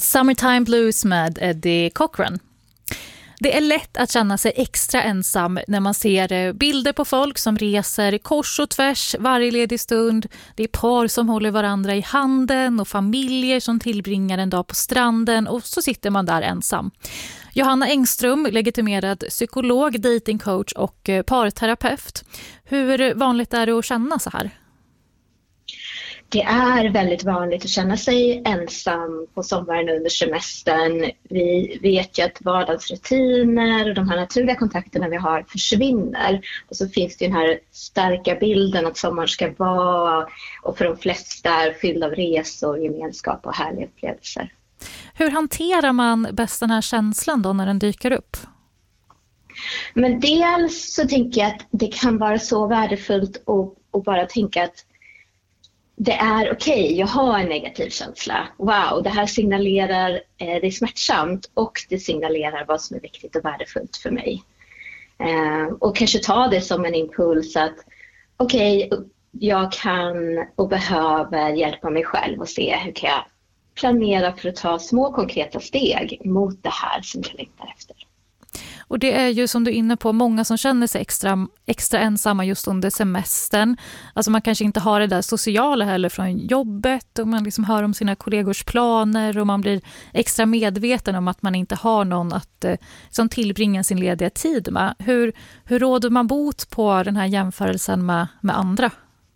Summertime Blues med Eddie Cochran. Det är lätt att känna sig extra ensam när man ser bilder på folk som reser kors och tvärs varje ledig stund. Det är par som håller varandra i handen och familjer som tillbringar en dag på stranden, och så sitter man där ensam. Johanna Engström, legitimerad psykolog, datingcoach och parterapeut. Hur vanligt är det att känna så här? Det är väldigt vanligt att känna sig ensam på sommaren under semestern. Vi vet ju att vardagsrutiner och de här naturliga kontakterna vi har försvinner. Och så finns det den här starka bilden att sommaren ska vara, och för de flesta är fylld av resor, gemenskap och härliga upplevelser. Hur hanterar man bäst den här känslan då när den dyker upp? Men dels så tänker jag att det kan vara så värdefullt att bara tänka att det är okej, jag har en negativ känsla. Wow, det här signalerar, det är smärtsamt och det signalerar vad som är viktigt och värdefullt för mig. Och kanske ta det som en impuls att okej, jag kan och behöver hjälpa mig själv och se hur kan jag planera för att ta små konkreta steg mot det här som jag längtar efter. Och det är ju, som du är inne på, många som känner sig extra ensamma just under semestern. Alltså man kanske inte har det där sociala heller från jobbet, och man liksom hör om sina kollegors planer, och man blir extra medveten om att man inte har någon att som tillbringar sin lediga tid med. Hur råder man bot på den här jämförelsen med andra?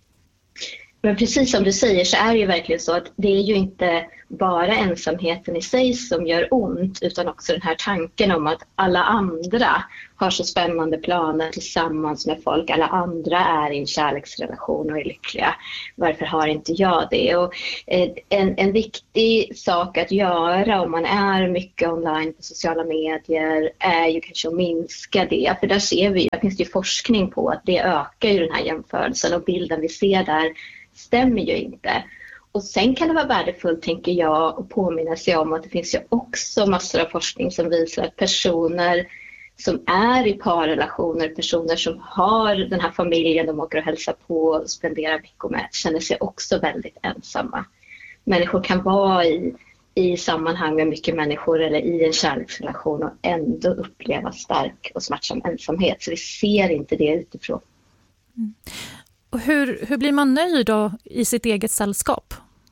Men precis som du säger så är det ju verkligen så att det är ju inte bara ensamheten i sig som gör ont, utan också den här tanken om att alla andra har så spännande planer tillsammans med folk. Alla andra är i en kärleksrelation och är lyckliga. Varför har inte jag det? Och en viktig sak att göra om man är mycket online på sociala medier är ju kanske att minska det. För där ser vi, där finns det ju forskning på att det ökar ju den här jämförelsen, och bilden vi ser där stämmer ju inte. Och sen kan det vara värdefullt, tänker jag, att påminna sig om att det finns ju också massor av forskning som visar att personer som är i parrelationer, personer som har den här familjen de åker och hälsar på och spenderar veckor med, känner sig också väldigt ensamma. Människor kan vara i sammanhang med mycket människor eller i en kärleksrelation och ändå uppleva stark och smärtsam ensamhet. Så vi ser inte det utifrån. Mm. Och hur blir man nöjd då i sitt eget sällskap?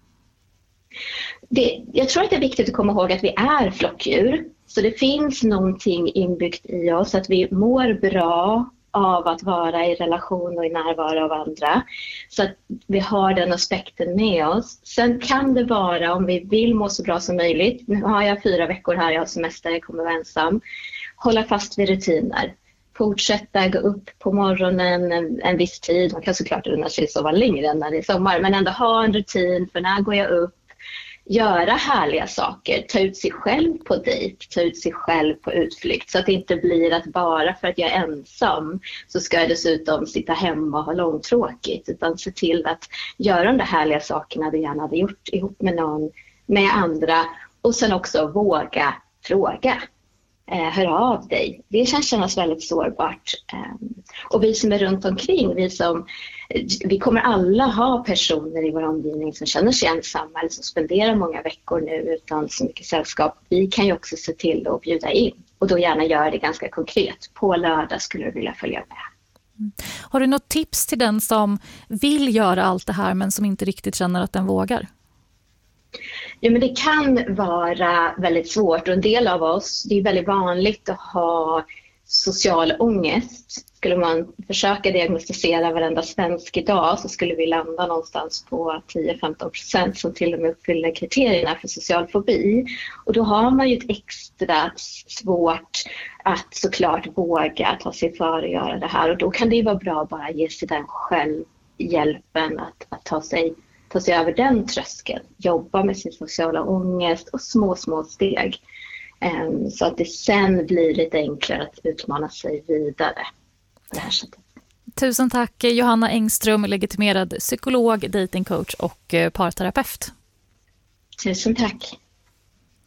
Jag tror att det är viktigt att komma ihåg att vi är flockdjur. Så det finns någonting inbyggt i oss att vi mår bra av att vara i relation och i närvaro av andra. Så att vi har den aspekten med oss. Sen kan det vara, om vi vill må så bra som möjligt. Nu har jag 4 veckor här, jag har semester, jag kommer vara ensam. Hålla fast vid rutiner. Fortsätta gå upp på morgonen en viss tid. Man kan såklart unna sig sova längre än när det är sommar. Men ändå ha en rutin för när går jag upp. Göra härliga saker. Ta ut sig själv på dejt. Ta ut sig själv på utflykt. Så att det inte blir att bara för att jag är ensam så ska jag dessutom sitta hemma och ha långtråkigt. Utan se till att göra de där härliga sakerna du gärna hade gjort ihop med någon, med andra. Och sen också våga fråga. Hör av dig. Det kännas väldigt sårbart. Och vi som är runt omkring, vi kommer alla ha personer i vår omgivning som känner sig ensamma eller som spenderar många veckor nu utan så mycket sällskap. Vi kan ju också se till att bjuda in, och då gärna göra det ganska konkret. På lördag skulle du vilja följa med. Har du något tips till den som vill göra allt det här men som inte riktigt känner att den vågar? Ja, men det kan vara väldigt svårt, och en del av oss, det är väldigt vanligt att ha social ångest. Skulle man försöka diagnostisera varenda svensk idag så skulle vi landa någonstans på 10-15% som till och med uppfyller kriterierna för social fobi. Och då har man ju ett extra svårt att såklart våga ta sig för att göra det här. Och då kan det ju vara bra att bara ge sig den självhjälpen att ta sig över den tröskeln, jobba med sin sociala ångest och små steg. Så att det sen blir lite enklare att utmana sig vidare på det här sättet. Tusen tack Johanna Engström, legitimerad psykolog, datingcoach och parterapeut. Tusen tack.